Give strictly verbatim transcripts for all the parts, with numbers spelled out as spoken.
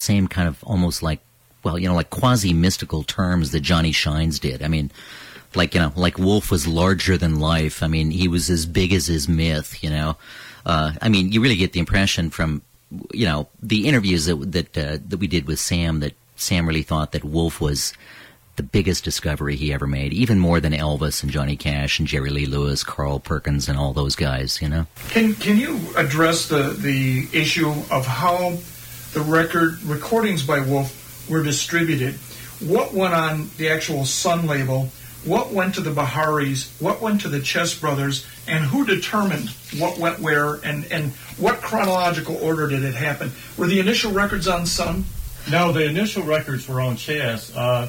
same kind of almost like, well, you know, like quasi-mystical terms that Johnny Shines did. I mean, like, you know, like Wolf was larger than life. I mean, he was as big as his myth, you know. Uh, I mean, you really get the impression from, you know, the interviews that that uh, that we did with Sam that Sam really thought that Wolf was the biggest discovery he ever made, even more than Elvis and Johnny Cash and Jerry Lee Lewis, Carl Perkins, and all those guys, you know. Can can you address the, the issue of how the record recordings by Wolf were distributed? What went on the actual Sun label? What went to the Baharis? What went to the Chess Brothers? And who determined what went where? And, and what chronological order did it happen? Were the initial records on Sun? No, the initial records were on Chess. Uh,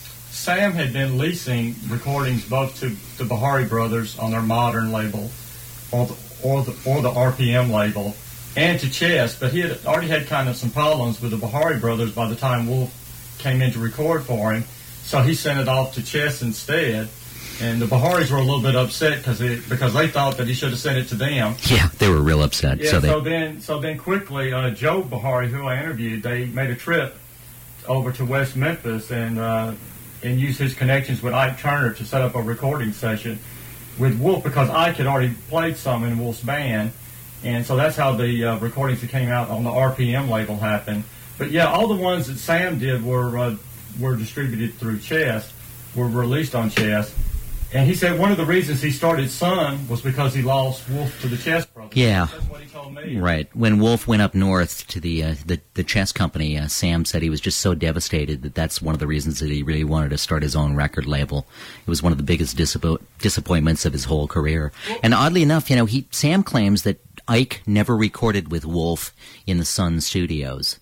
Sam had been leasing recordings both to the Bahari Brothers on their modern label or the, or the, or the R P M label and to Chess, but he had already had kind of some problems with the Bahari Brothers by the time Wolf came in to record for him, so he sent it off to Chess instead. And the Baharis were a little bit upset cause it, because they thought that he should have sent it to them. Yeah, they were real upset. Yeah, so, they... so then so then quickly, uh, Joe Bahari, who I interviewed, they made a trip over to West Memphis and uh, and used his connections with Ike Turner to set up a recording session with Wolf because Ike had already played some in Wolf's band. And so that's how the uh, recordings that came out on the R P M label happened. But yeah, all the ones that Sam did were uh, were distributed through Chess, were released on Chess. And he said one of the reasons he started Sun was because he lost Wolf to the Chess Brothers. Yeah. That's what he told me. Right. When Wolf went up north to the uh, the, the chess company, uh, Sam said he was just so devastated that that's one of the reasons that he really wanted to start his own record label. It was one of the biggest disappo- disappointments of his whole career. And oddly enough, you know, he Sam claims that Ike never recorded with Wolf in the Sun studios.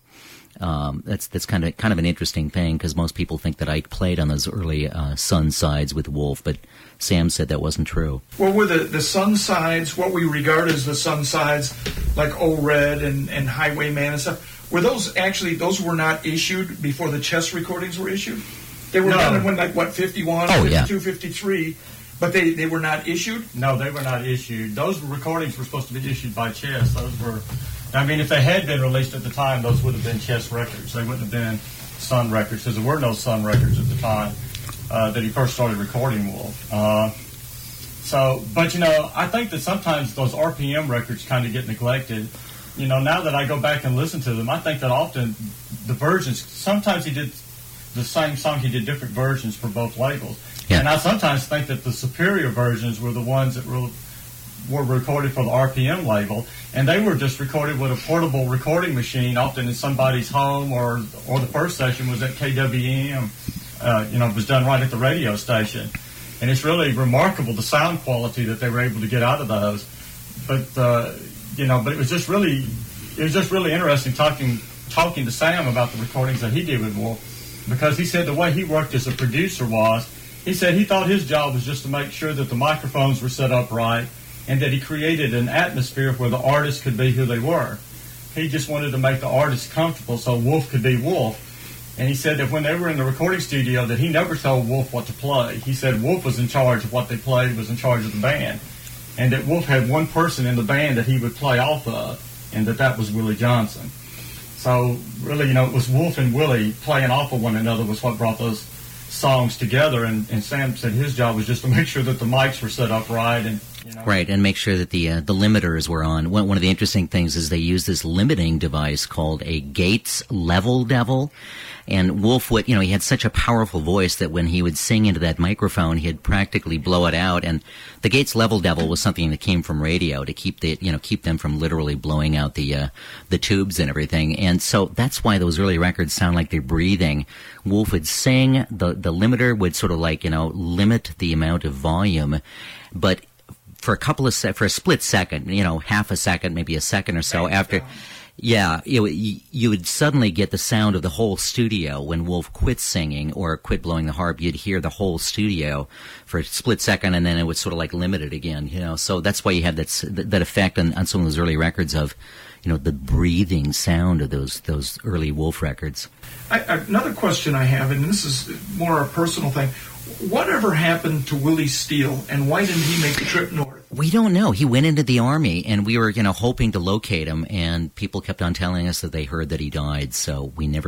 Um, that's that's kind of kind of an interesting thing because most people think that Ike played on those early uh, Sun sides with Wolf, but Sam said that wasn't true. Well, were the, the Sun sides, what we regard as the Sun sides, like O Red and, and Highwayman and stuff, were those actually, those were not issued before the Chess recordings were issued? They were No. done in when, like, what, fifty-one, Oh, yeah. fifty-two, fifty-three, but they, they were not issued? No, they were not issued. Those recordings were supposed to be issued by Chess. Those were, I mean, if they had been released at the time, those would have been Chess records. They wouldn't have been Sun records because there were no Sun records at the time uh, that he first started recording Wolf. Uh, so, but you know, I think that sometimes those R P M records kind of get neglected. You know, now that I go back and listen to them, I think that often the versions, sometimes he did the same song, he did different versions for both labels. Yeah. And I sometimes think that the superior versions were the ones that were were recorded for the R P M label, and they were just recorded with a portable recording machine, often in somebody's home, or or the first session was at K W M. Uh, you know, it was done right at the radio station, and it's really remarkable the sound quality that they were able to get out of those. But uh, you know, but it was just really, it was just really interesting talking talking to Sam about the recordings that he did with Wolf, because he said the way he worked as a producer was, he said he thought his job was just to make sure that the microphones were set up right, and that he created an atmosphere where the artists could be who they were. He just wanted to make the artists comfortable so Wolf could be Wolf. And he said that when they were in the recording studio that he never told Wolf what to play. He said Wolf was in charge of what they played, was in charge of the band. And that Wolf had one person in the band that he would play off of, and that that was Willie Johnson. So really, you know, it was Wolf and Willie playing off of one another was what brought those songs together. And, and Sam said his job was just to make sure that the mics were set up right and, you know. Right, and make sure that the uh, the limiters were on. One, one of the interesting things is they use this limiting device called a Gates Level Devil. And Wolf would, you know, he had such a powerful voice that when he would sing into that microphone, he'd practically blow it out. And the Gates Level Devil was something that came from radio to keep the, you know, keep them from literally blowing out the uh, the tubes and everything. And so that's why those early records sound like they're breathing. Wolf would sing, the the limiter would sort of like, you know, limit the amount of volume, but for a couple of se- for a split second, you know, half a second, maybe a second or so after. Yeah, you, you would suddenly get the sound of the whole studio when Wolf quit singing or quit blowing the harp. You'd hear the whole studio for a split second, and then it would sort of like limit it again. You know, so that's why you have that that effect on, on some of those early records of, you know, the breathing sound of those those early Wolf records. I, another question I have, and this is more a personal thing. Whatever happened to Willie Steele, and why didn't he make the trip north? We don't know. He went into the Army, and we were, you know, hoping to locate him, and people kept on telling us that they heard that he died, so we never